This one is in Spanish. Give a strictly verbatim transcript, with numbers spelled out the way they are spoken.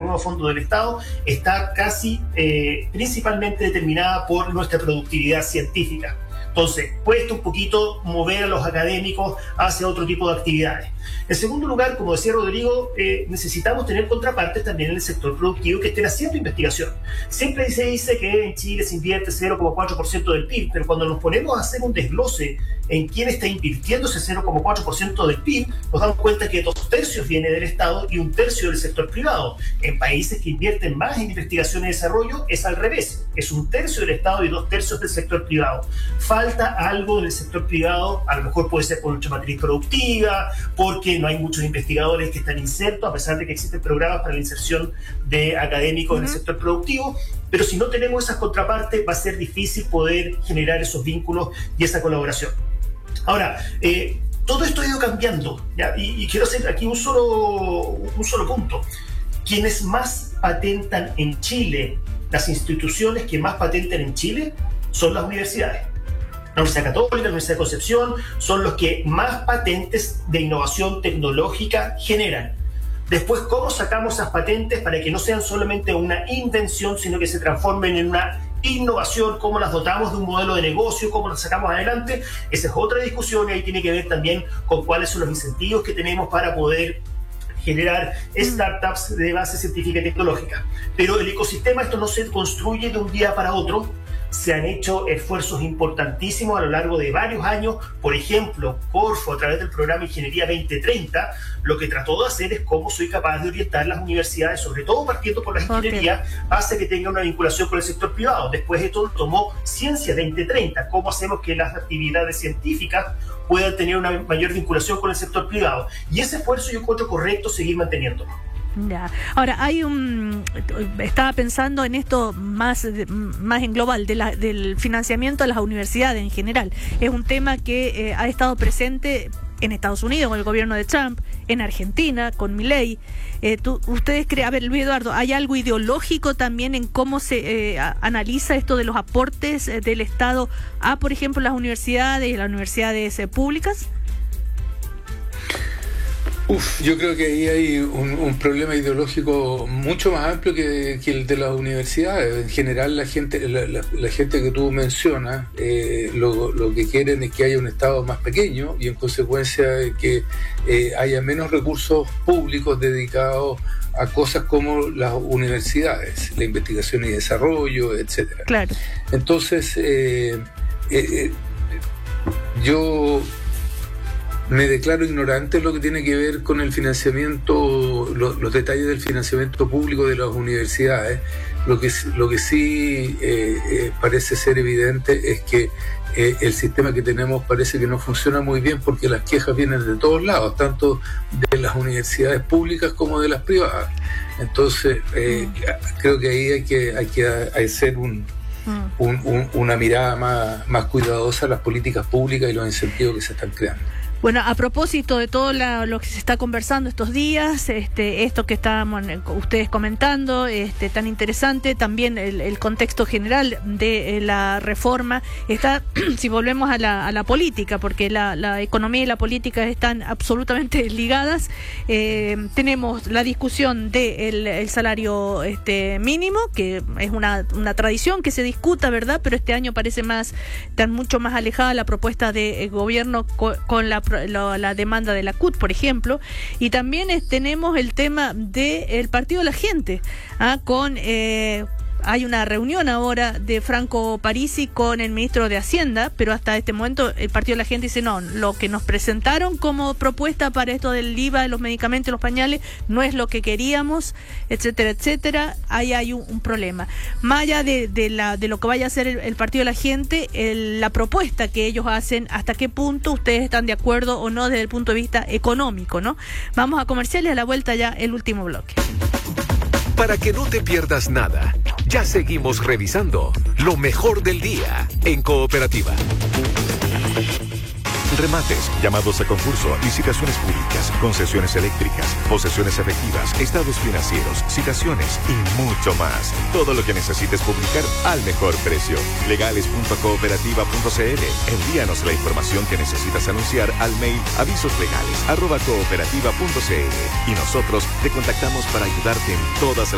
nuevo fondo del Estado está casi eh, principalmente determinada por nuestra productividad científica. Entonces, cuesta un poquito mover a los académicos hacia otro tipo de actividades. En segundo lugar, como decía Rodrigo, eh, necesitamos tener contrapartes también en el sector productivo que estén haciendo investigación. Siempre se dice que en Chile se invierte cero coma cuatro por ciento del P I B, pero cuando nos ponemos a hacer un desglose en quién está invirtiendo ese cero coma cuatro por ciento del P I B, nos damos cuenta que dos tercios viene del Estado y un tercio del sector privado. En países que invierten más en investigación y desarrollo es al revés, es un tercio del Estado y dos tercios del sector privado. Falta algo del sector privado, a lo mejor puede ser por nuestra matriz productiva, porque no hay muchos investigadores que están insertos, a pesar de que existen programas para la inserción de académicos uh-huh. en el sector productivo, pero si no tenemos esas contrapartes va a ser difícil poder generar esos vínculos y esa colaboración. Ahora, eh, todo esto ha ido cambiando, ¿ya? Y, y quiero hacer aquí un solo, un solo punto. Quienes más patentan en Chile, las instituciones que más patentan en Chile, son las universidades. La Universidad Católica, la Universidad de Concepción, son los que más patentes de innovación tecnológica generan. Después, ¿cómo sacamos esas patentes para que no sean solamente una invención, sino que se transformen en una innovación? ¿Cómo las dotamos de un modelo de negocio? ¿Cómo las sacamos adelante? Esa es otra discusión y ahí tiene que ver también con cuáles son los incentivos que tenemos para poder generar startups de base científica y tecnológica. Pero el ecosistema, esto no se construye de un día para otro. Se han hecho esfuerzos importantísimos a lo largo de varios años. Por ejemplo, Corfo, a través del programa Ingeniería veinte treinta, lo que trató de hacer es cómo soy capaz de orientar las universidades, sobre todo partiendo por las ingenierías, okay. hacia que tengan una vinculación con el sector privado. Después esto tomó Ciencia veinte treinta, cómo hacemos que las actividades científicas puedan tener una mayor vinculación con el sector privado. Y ese esfuerzo yo encuentro correcto seguir manteniéndolo. Ya. Ahora, hay un... Estaba pensando en esto más, más en global, de la, del financiamiento de las universidades en general. Es un tema que eh, ha estado presente en Estados Unidos con el gobierno de Trump, en Argentina con Milei. Eh, tú, ¿Ustedes creen, a ver, Luis Eduardo, hay algo ideológico también en cómo se eh, a, analiza esto de los aportes eh, del Estado a, por ejemplo, las universidades y las universidades eh, públicas? Uf, yo creo que ahí hay un, un problema ideológico mucho más amplio que, que el de las universidades. En general, la gente la, la, la gente que tú mencionas, eh, lo, lo que quieren es que haya un Estado más pequeño y en consecuencia que eh, haya menos recursos públicos dedicados a cosas como las universidades, la investigación y desarrollo, etcétera. Claro. Entonces, eh, eh, eh, yo me declaro ignorante en lo que tiene que ver con el financiamiento, lo, los detalles del financiamiento público de las universidades. Lo que, lo que sí eh, eh, parece ser evidente es que eh, el sistema que tenemos parece que no funciona muy bien porque las quejas vienen de todos lados, tanto de las universidades públicas como de las privadas. Entonces, eh, mm. creo que ahí hay que, hay que hacer un... Un, un, una mirada más, más cuidadosa a las políticas públicas y los incentivos que se están creando. Bueno, a propósito de todo la, lo que se está conversando estos días, este, esto que estábamos ustedes comentando, este, tan interesante, también el, el contexto general de eh, la reforma, está, si volvemos a la, a la política, porque la, la economía y la política están absolutamente ligadas, eh, tenemos la discusión del de el salario este, mínimo, que es una, una tradición que se discuta, ¿verdad? Pero este año parece más, tan mucho más alejada la propuesta de eh, gobierno co, con la La, la demanda de la C U T, por ejemplo, y también es, tenemos el tema del Partido de la Gente, ¿ah? con eh, hay una reunión ahora de Franco Parisi con el ministro de Hacienda, pero hasta este momento el Partido de la Gente dice no, lo que nos presentaron como propuesta para esto del I V A de los medicamentos y los pañales no es lo que queríamos, etcétera, etcétera. Ahí hay un, un problema. Más allá de, de, la, de lo que vaya a hacer el, el Partido de la Gente, el, la propuesta que ellos hacen, hasta qué punto ustedes están de acuerdo o no desde el punto de vista económico, ¿no? Vamos a comerciales, a la vuelta ya el último bloque. Para que no te pierdas nada, ya seguimos revisando lo mejor del día en Cooperativa. Remates, llamados a concurso, licitaciones públicas, concesiones eléctricas, posesiones efectivas, estados financieros, citaciones y mucho más. Todo lo que necesites publicar al mejor precio. legales punto cooperativa punto c l. Envíanos la información que necesitas anunciar al mail avisoslegales arroba cooperativa punto c l y nosotros te contactamos para ayudarte en todas las